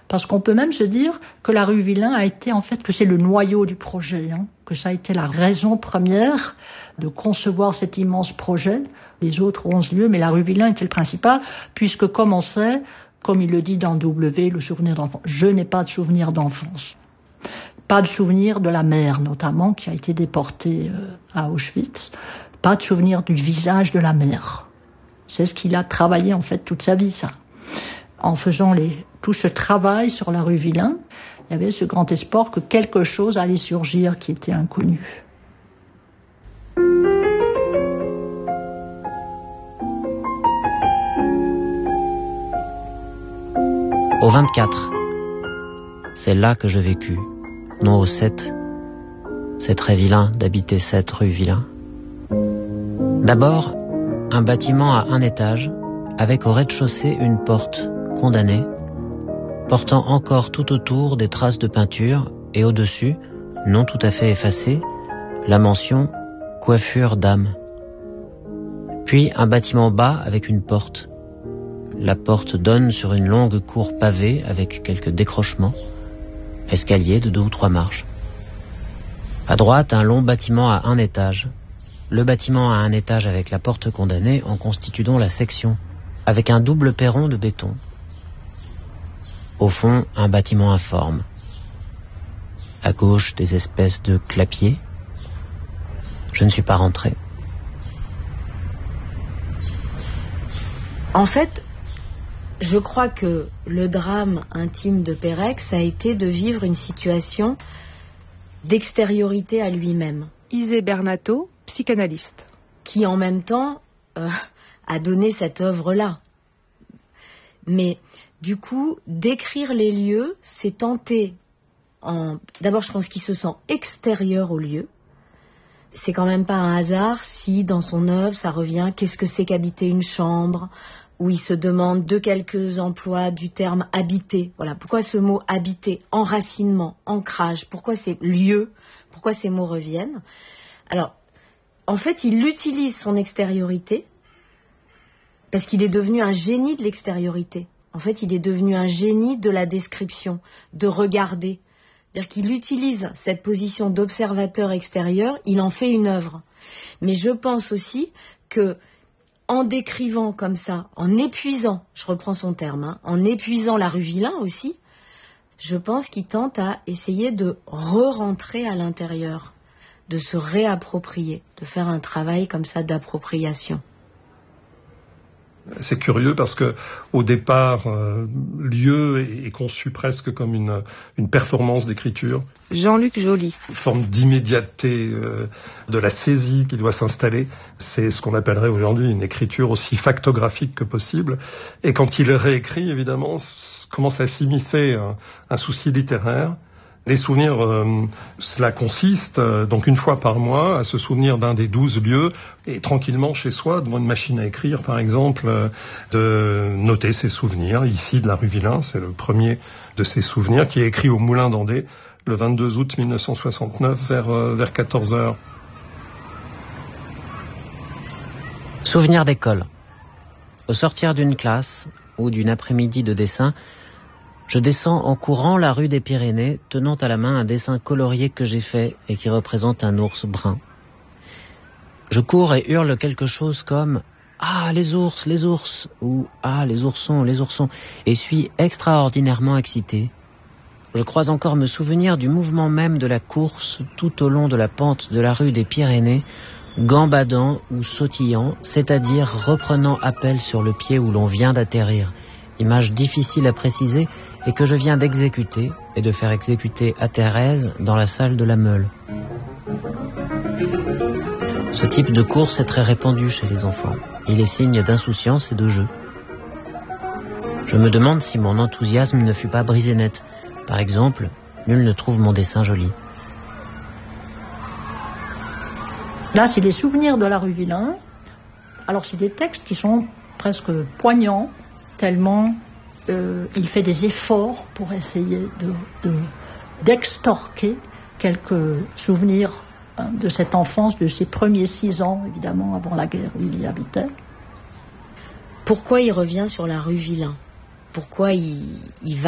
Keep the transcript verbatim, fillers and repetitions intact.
Parce qu'on peut même se dire que la rue Villain a été, en fait, que c'est le noyau du projet, hein, que ça a été la raison première de concevoir cet immense projet. Les autres onze lieux, mais la rue Villain était le principal, puisque, comme on sait, comme il le dit dans W, le souvenir d'enfance, je n'ai pas de souvenir d'enfance. Pas de souvenir de la mère, notamment, qui a été déportée à Auschwitz. Pas de souvenir du visage de la mère. C'est ce qu'il a travaillé, en fait, toute sa vie, ça. En faisant les, tout ce travail sur la rue Villain, il y avait ce grand espoir que quelque chose allait surgir qui était inconnu. Au vingt-quatre, c'est là que je vécus, non au sept. C'est très vilain d'habiter cette rue Villain. D'abord, un bâtiment à un étage, avec au rez-de-chaussée une porte condamnée, portant encore tout autour des traces de peinture, et au-dessus, non tout à fait effacée, la mention « coiffure d'âme ». Puis un bâtiment bas avec une porte. La porte donne sur une longue cour pavée avec quelques décrochements, escalier de deux ou trois marches. À droite, un long bâtiment à un étage. Le bâtiment à un étage avec la porte condamnée en constitue donc la section, avec un double perron de béton. Au fond, un bâtiment informe. À gauche, des espèces de clapiers. Je ne suis pas rentré. En fait, je crois que le drame intime de Pérex a été de vivre une situation d'extériorité à lui-même. Isée Bernato, psychanalyste. Qui en même temps euh, a donné cette œuvre-là. Mais du coup, décrire les lieux, c'est tenter en... D'abord, je pense qu'il se sent extérieur au lieu. C'est quand même pas un hasard si dans son œuvre, ça revient qu'est-ce que c'est qu'habiter une chambre, où il se demande de quelques emplois du terme habiter. Voilà, pourquoi ce mot habiter, enracinement, ancrage, pourquoi ces lieux, pourquoi ces mots reviennent. Alors, en fait, il utilise son extériorité parce qu'il est devenu un génie de l'extériorité. En fait, il est devenu un génie de la description, de regarder. C'est-à-dire qu'il utilise cette position d'observateur extérieur, il en fait une œuvre. Mais je pense aussi que en décrivant comme ça, en épuisant, je reprends son terme, hein, en épuisant la rue Villain aussi, je pense qu'il tente à essayer de re-rentrer à l'intérieur, de se réapproprier, de faire un travail comme ça d'appropriation. C'est curieux parce que au départ, euh, lieu est, est conçu presque comme une, une performance d'écriture. Jean-Luc Joly. Une forme d'immédiateté euh, de la saisie qui doit s'installer. C'est ce qu'on appellerait aujourd'hui une écriture aussi factographique que possible. Et quand il réécrit, évidemment, commence à s'immiscer un, un souci littéraire. Les souvenirs, euh, cela consiste, euh, donc une fois par mois, à se souvenir d'un des douze lieux, et tranquillement chez soi, devant une machine à écrire, par exemple, euh, de noter ses souvenirs. Ici, de la rue Villain, c'est le premier de ses souvenirs, qui est écrit au Moulin d'Andé, le vingt-deux août mille neuf cent soixante-neuf, vers, euh, vers quatorze heures. Souvenir d'école. Au sortir d'une classe, ou d'une après-midi de dessin, je descends en courant la rue des Pyrénées, tenant à la main un dessin colorié que j'ai fait et qui représente un ours brun. Je cours et hurle quelque chose comme « Ah, les ours, les ours !» ou « Ah, les oursons, les oursons !» et suis extraordinairement excité. Je crois encore me souvenir du mouvement même de la course tout au long de la pente de la rue des Pyrénées, gambadant ou sautillant, c'est-à-dire reprenant appel sur le pied où l'on vient d'atterrir. Image difficile à préciser et que je viens d'exécuter et de faire exécuter à Thérèse dans la salle de la Meule. Ce type de course est très répandu chez les enfants. Il est signe d'insouciance et de jeu. Je me demande si mon enthousiasme ne fut pas brisé net. Par exemple, nul ne trouve mon dessin joli. Là, c'est les souvenirs de la rue Villain. Alors, c'est des textes qui sont presque poignants, tellement euh, il fait des efforts pour essayer de, de, d'extorquer quelques souvenirs hein, de cette enfance, de ses premiers six ans, évidemment, avant la guerre où il y habitait. Pourquoi il revient sur la rue Villain ? Pourquoi il, il va